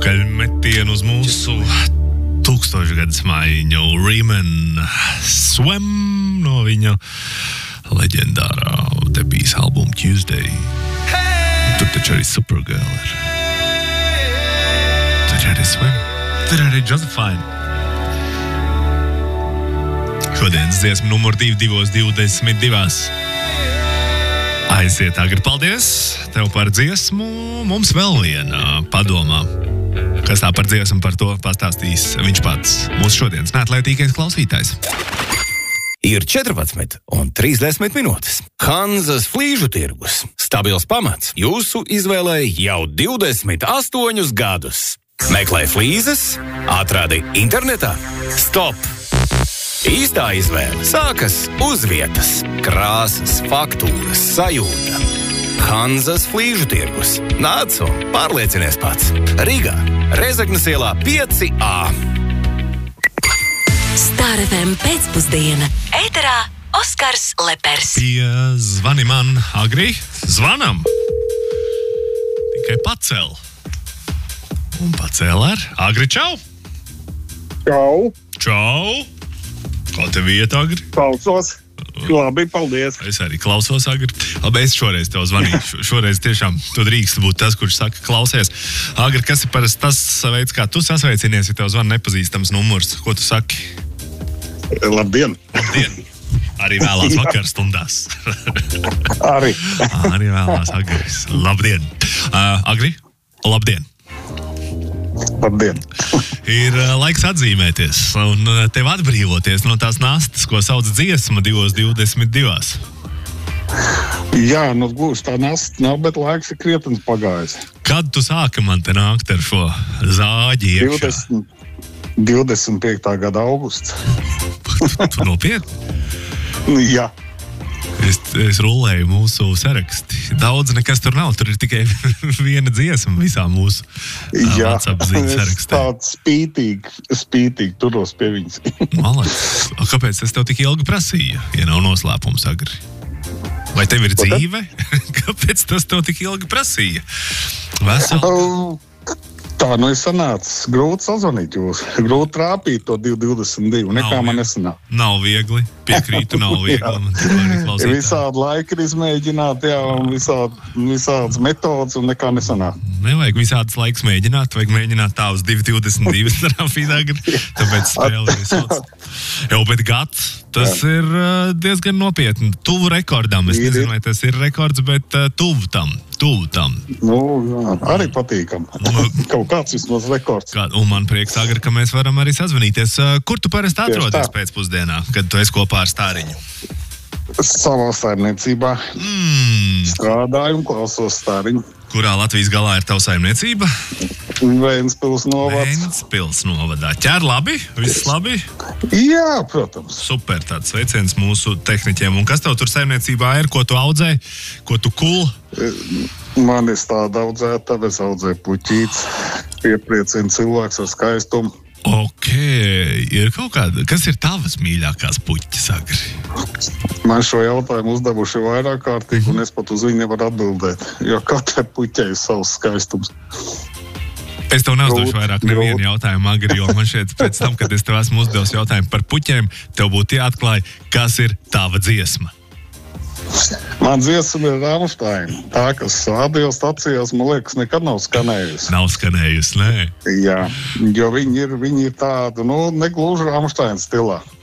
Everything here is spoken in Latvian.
Atpakaļ metienu uz mūsu 1000-gadus maiņu Riemann Swim no viņa leģendārā debijas albuma Tuesday. Tur taču arī Supergirl ir. Tur arī Swim. Tur arī Josephine. Šodienas dziesma numur 2:22. Aiziet, Agri, paldies tev par dziesmu. Mums vēl viena padomā. Kas tā par dziesmu, par to pastāstīs viņš pats. Mūsu šodienas neatlaitīgais klausītājs. Ir 14:30 minūtes. Hanzas flīžu tirgus. Stabils pamats jūsu izvēlei jau 28 gadus. Meklē flīzes, atradi internetā. Stop! Īstā izvēle sākas uz vietas. Krāsas, faktūras, sajūta. Hanzas flīžu tirgus. Nāc un pārliecinies pats. Rīgā, Rezeknes ielā 5A. Star FM pēcpusdiena. Ēterā Oskars Lepers. Zvani man, Agri. Zvanam. Tikai pacel. Un pacēl ar Agri, čau. Čau. Čau. Kā tev iet, Agri? Klausos. Labi, paldies. Es arī klausos, Agri. Labi, es šoreiz tev zvanīju. Šoreiz tiešām tu drīkst būt tas, kurš saka, klausies. Agri, kas ir parasti tas veids, kā tu sasveicinies, ja tev zvana nepazīstams numurs? Ko tu saki? Labdien. Labdien. Arī vēlās vakarstundās. Arī. Arī vēlās, Agris. Labdien. Agri, labdien. Labdien. Ir laiks atzīmēties un tev atbrīvoties no tās nastas, ko sauc dziesma 2:22. Jā, gluži tā nasta nav, bet laiks ir krietni pagājis. Kad tu sāki man te nākt ar šo zāģi iekšā? 25. gada augusts. Tu nopietni? Jā. Es rullēju mūsu saraksti. Daudz nekas tur nav, tur ir tikai viena dziesma visā mūsu WhatsApp ziņu sarakstā. Tāds spītīgi turos pie viņas. Malacis. Kāpēc es tev tik ilgi prasīju, ja nav noslēpums, Agri? Vai tev ir dzīve? Kāpēc tas tev tik ilgi prasīja? Tā, ir sanācis. Grūti sazvanīt jūs. Grūti trāpīt to 2:22. Nekā man nesanāk. Nav viegli. Piekrītu, nav viegli. Visādi laiki ir izmēģināti, jā, un visādas metodas, un nekā nesanāk. Nevajag visādas laiks mēģināt, vajag mēģināt tā uz 2:22 trāpīt, Agri. Tāpēc spēle ir sauc. Jau, bet gads, tas ir diezgan nopietni. Tuvu rekordam. Es nezinu, vai tas ir rekords, bet tuvu tam. Jā, arī patīkam. Kaut kāds vismaz rekords. Un man prieks, Agri, ka mēs varam arī sazvanīties. Kur tu parasti atrodies pēcpusdienā, kad tu esi kopā ar Stāriņu? Savā saimniecībā. Strādāju un klausos Stāriņu. Kurā Latvijas galā ir tava saimniecība? Ventspils novads. Ventspils novadā. Ķer labi? Viss labi? Jā, protams. Super, tāds sveiciens mūsu tehniķiem. Un kas tev tur saimniecībā ir? Ko tu audzē? Ko tu kul? Man ir tāda audzēta, es audzēju puķītes. Piepriecina cilvēks ar skaistumu. Ok, ir kaut kāda. Kas ir tavas mīļākās puķis, Agri? Man šo jautājumu uzdevuši vairāk kārtīgi, un es pat uz viņu nevaru atbildēt, jo katrai puķei ir savs skaistums. Es tev neuzdošu vairāk nevienu jautājumu, Agri, jo man šeit pēc tam, kad es tev esmu uzdevis jautājumu par puķiem, tev būtu jāatklāj, kas ir tava dziesma. Man dziesma ir Rammstein. Tā, kas radiostacijās, man liekas, nekad nav skanējusi. Nav skanējusi, nē? Jā, jo viņi ir tādu, negluži Rammstein stilā.